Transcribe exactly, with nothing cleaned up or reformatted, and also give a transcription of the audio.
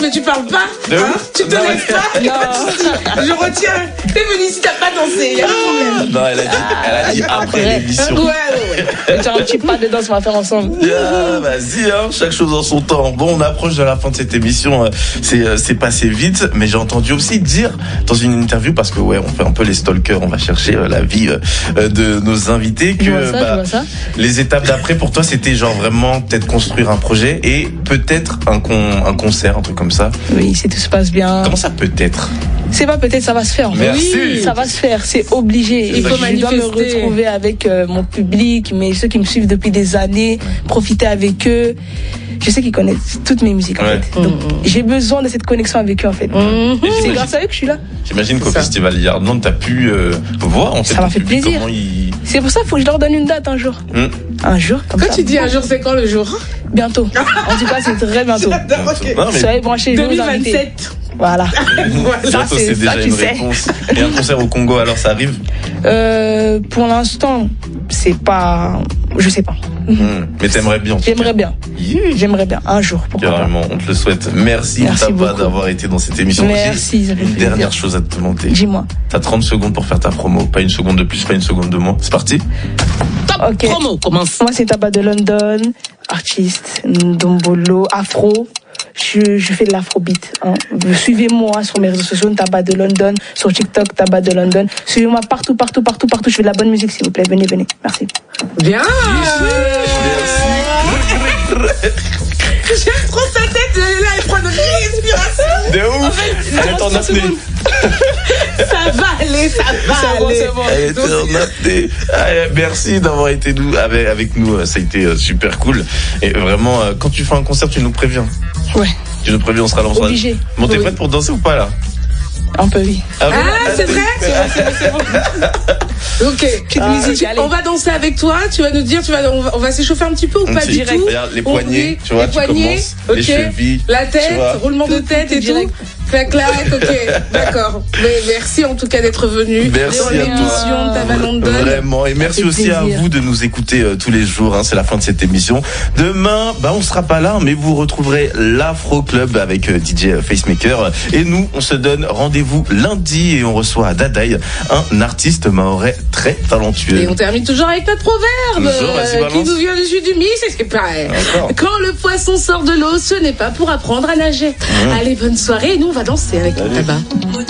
Mais tu parles pas, hein? Tu te lèves pas. Non. Je retiens. T'es venu ici, t'as pas dansé. Y a pas de problème. Non, elle a dit, elle a dit après l'émission. Ouais, ouais, ouais. Tu as un petit pas de danse, on va faire ensemble. Ah, vas-y, hein, chaque chose en son temps. Bon, on approche de la fin de cette émission. C'est, c'est passé vite, mais j'ai entendu aussi dire dans une interview, parce que ouais, on fait un peu les stalkers, on va chercher la vie de nos invités, que je vois ça, bah, je vois ça. Les étapes d'après pour toi, c'était genre vraiment peut-être construire un projet et peut-être un, con, un concert, un truc comme ça. Oui, si tout se passe bien. Comment ça peut-être? C'est pas peut-être, ça va se faire. Merci. Oui, ça va se faire, c'est obligé. Il faut je manifester. dois me retrouver avec euh, mon public, mais ceux qui me suivent depuis des années, profiter avec eux. Je sais qu'ils connaissent toutes mes musiques en ouais. fait. Donc, mmh. j'ai besoin de cette connexion avec eux en fait. Mmh. C'est grâce à eux que je suis là. J'imagine qu'au Festival Yardland, t'as pu euh, voir en fait. Ça m'a fait plaisir. Il... C'est pour ça qu'il faut que je leur donne une date un jour. Mmh. Un jour comme quand ça. Tu dis un jour, c'est quand le jour? Bientôt. En tout cas, c'est très bientôt. Okay. Non, mais... Soyez branchés. deux mille vingt-sept. Voilà. Ça, ça c'est, c'est déjà ça, une sais. réponse. Et un concert au Congo, alors ça arrive? euh, Pour l'instant, c'est pas. Je sais pas. Mmh. Mais t'aimerais bien. J'aimerais bien. Yeah. J'aimerais bien. Un jour. Carrément, on te le souhaite. Merci, Merci Ntaba d'avoir été dans cette émission. Merci. J'ai une dernière chose à te demander. Dis-moi. T'as trente secondes pour faire ta promo. Pas une seconde de plus, pas une seconde de moins. C'est parti? Top okay. Promo, commence. Moi, c'est Ntaba de London, artiste, Ndombolo, afro. Je, je fais de l'afrobeat. Hein. Suivez-moi sur mes réseaux sociaux, Ntaba de London, sur TikTok, Ntaba de London. Suivez-moi partout, partout, partout, partout. Je fais de la bonne musique, s'il vous plaît. Venez, venez. Merci. Bien. Merci. J'aime trop sa tête. Elle est là, elle prend de l'inspiration. De ouf. En fait, elle est en apnée. Ça va aller, ça va c'est aller. Bon, bon. Elle était en apnée. Ah, merci d'avoir été nous, avec, avec nous. Ça a été super cool. Et vraiment, quand tu fais un concert, tu nous préviens. Ouais. Tu nous préviens, on sera là. On sera obligé. Bon, t'es oui. prête pour danser ou pas là? Un peu, oui. Ah, ah c'est vrai? C'est vrai, c'est vrai, c'est vrai. Ok. Petite ah, musique, on va danser avec toi. Tu vas nous dire, tu vas, on va, on va s'échauffer un petit peu ou un pas petit, direct? Regarde, les poignets, tu vois, les tu poignets, commences, okay. les chevilles, la tête, roulement de tout, tête tout, et tout, tout. Clac, clac, ok, d'accord. Mais merci en tout cas d'être venu. Merci dans à l'émission de Ntaba London. Vraiment, et merci aussi plaisir. à vous de nous écouter euh, tous les jours. Hein, c'est la fin de cette émission. Demain, bah on sera pas là, mais vous retrouverez l'Afro Club avec euh, D J Facemaker. Et nous, on se donne rendez-vous lundi et on reçoit à Dadaï un artiste mahorais très talentueux. Et on termine toujours avec notre proverbe toujours, euh, qui nous vient du sud du Mis. C'est ce qui paraît. Quand le poisson sort de l'eau, ce n'est pas pour apprendre à nager. Mmh. Allez, bonne soirée. Et nous, on va danser avec Ntaba.